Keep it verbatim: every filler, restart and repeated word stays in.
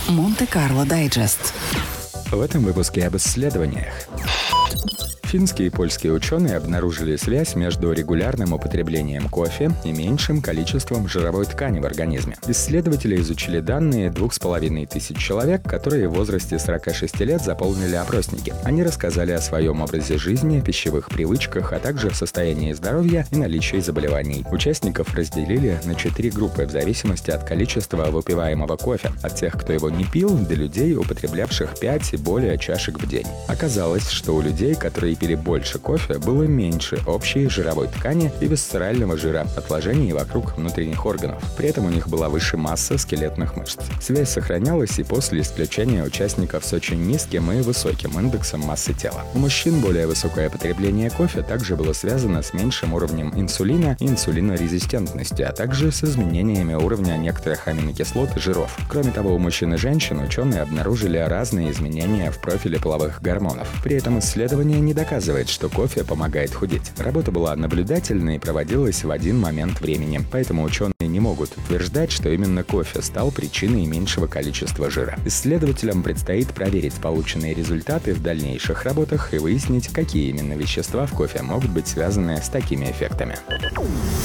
Монте-Карло Дайджест. В этом выпуске об исследованиях. Финские и польские ученые обнаружили связь между регулярным употреблением кофе и меньшим количеством жировой ткани в организме. Исследователи изучили данные двух с половиной тысяч человек, которые в возрасте сорока шести лет заполнили опросники. Они рассказали о своем образе жизни, пищевых привычках, а также состоянии здоровья и наличии заболеваний. Участников разделили на четыре группы в зависимости от количества выпиваемого кофе, от тех, кто его не пил, до людей, употреблявших пять и более чашек в день. Оказалось, что у людей, которые пили больше кофе, было меньше общей жировой ткани и висцерального жира, отложений вокруг внутренних органов. При этом у них была выше масса скелетных мышц. Связь сохранялась и после исключения участников с очень низким и высоким индексом массы тела. У мужчин более высокое потребление кофе также было связано с меньшим уровнем инсулина и инсулинорезистентности, а также с изменениями уровня некоторых аминокислот и жиров. Кроме того, у мужчин и женщин ученые обнаружили разные изменения в профиле половых гормонов. При этом исследование не доказывает, что кофе помогает худеть. Работа была наблюдательной и проводилась в один момент времени, поэтому ученые не могут утверждать, что именно кофе стал причиной меньшего количества жира. Исследователям предстоит проверить полученные результаты в дальнейших работах и выяснить, какие именно вещества в кофе могут быть связаны с такими эффектами.